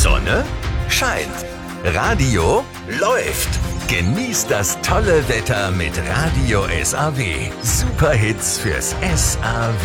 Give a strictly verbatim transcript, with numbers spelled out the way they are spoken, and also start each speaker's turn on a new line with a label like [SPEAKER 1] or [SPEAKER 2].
[SPEAKER 1] Sonne scheint. Radio läuft. Genießt das tolle Wetter mit Radio S A W. Super Hits fürs S A W.